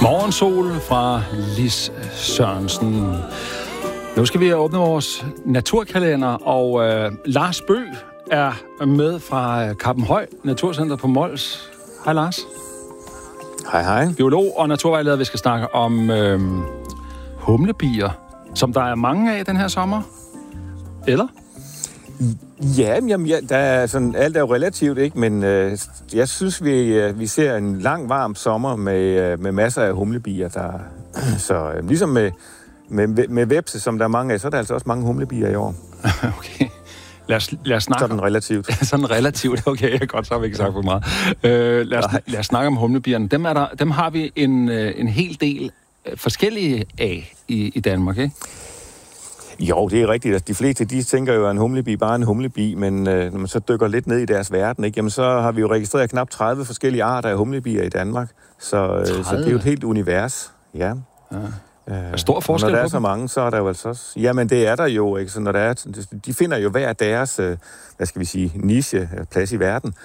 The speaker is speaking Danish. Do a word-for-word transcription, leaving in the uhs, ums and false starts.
Morgensol fra Lis Sørensen. Nu skal vi åbne vores naturkalender, og øh, Lars Bøgh er med fra Kappenhøj Naturcenter på Mols. Hej Lars. Hej hej. Biolog og naturvejleder. Vi skal snakke om øh, humlebier, som der er mange af den her sommer. Eller? Ja, jamen, ja, der er sådan, alt er jo relativt, ikke? Men øh, jeg synes, vi, øh, vi ser en lang, varm sommer med, øh, med masser af humlebier. Der, så øh, ligesom med, med, med vepse, som der er mange af, så er der altså også mange humlebier i år. Okay. Lad os, lad os snakke sådan relativt. sådan relativt, okay, jeg godt, så har vi ikke sagt for meget. Øh, lad, os, lad os snakke om humlebierne. Dem, er der, dem har vi en, en hel del forskellige af i, i Danmark, ikke? Jo, det er rigtigt. Altså, de fleste, de tænker jo, at en humlebi bare er en humlebi, men øh, når man så dykker lidt ned i deres verden, ikke, jamen, så har vi jo registreret knap tredive forskellige arter af humlebier i Danmark. Så, øh, så det er jo et helt univers. Ja. Ja. Er stor forskel når der på er så mange, så er der jo altså også... Jamen, det er der jo, ikke? Så når der er, de finder jo hver deres, hvad skal vi sige, niche, plads i verden.